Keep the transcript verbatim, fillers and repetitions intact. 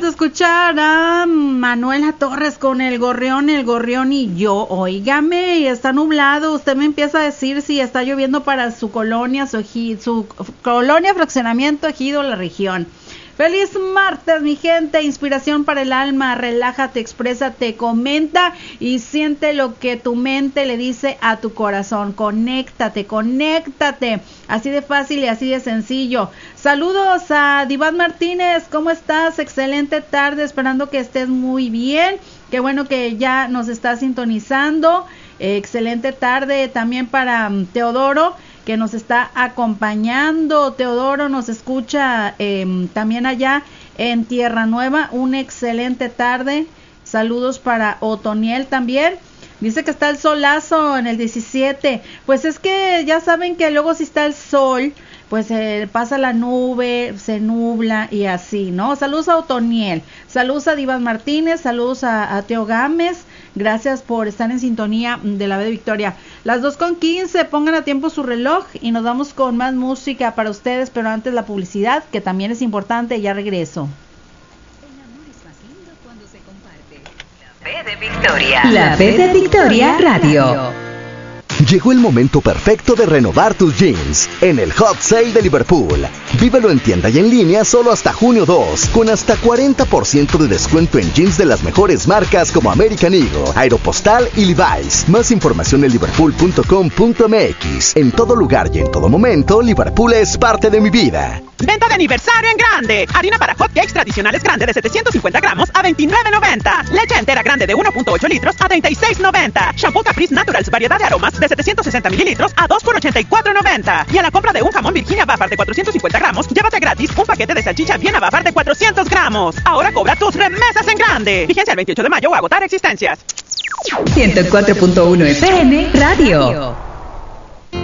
de escuchar a Manuela Torres con El Gorrión, El Gorrión y yo. Óigame, y está nublado. Usted me empieza a decir si está lloviendo para su colonia, su, eji, su colonia, fraccionamiento, ejido, la región. Feliz martes, mi gente. Inspiración para el alma. Relájate, exprésate, comenta y siente lo que tu mente le dice a tu corazón. Conéctate, conéctate. Así de fácil y así de sencillo. Saludos a Divan Martínez. ¿Cómo estás? Excelente tarde. Esperando que estés muy bien. Qué bueno que ya nos está sintonizando. Eh, excelente tarde también para um, Teodoro, que nos está acompañando. Teodoro nos escucha eh, también allá en Tierra Nueva. Una excelente tarde. Saludos para Otoniel también. Dice que está el solazo en el diecisiete. Pues es que ya saben que luego si está el sol, pues eh, pasa la nube, se nubla y así, ¿no? Saludos a Otoniel. Saludos a Divan Martínez. Saludos a, a Teo Gámez. Gracias por estar en sintonía de la B de Victoria. Las dos con quince, pongan a tiempo su reloj y nos vamos con más música para ustedes, pero antes la publicidad, que también es importante. Ya regreso. El amor es más lindo cuando se comparte. La B de Victoria. La B de Victoria Radio. Llegó el momento perfecto de renovar tus jeans en el Hot Sale de Liverpool. Vívelo en tienda y en línea solo hasta junio dos, con hasta cuarenta por ciento de descuento en jeans de las mejores marcas como American Eagle, Aeropostal y Levi's. Más información en liverpool punto com punto m x. En todo lugar y en todo momento, Liverpool es parte de mi vida. Venta de aniversario en grande. Harina para hotcakes tradicionales grande de setecientos cincuenta gramos a veintinueve noventa. Leche entera grande de uno punto ocho litros a treinta y seis noventa. Shampoo Caprice Naturals variedad de aromas de setecientos sesenta mililitros a dos por ochenta y cuatro noventa. Y a la compra de un jamón Virginia Bafar de cuatrocientos cincuenta gramos, llévate gratis un paquete de salchicha Viena Bafar de cuatrocientos gramos. Ahora cobra tus remesas en grande. Vigencia el veintiocho de mayo o agotar existencias. ciento cuatro punto uno F M Radio.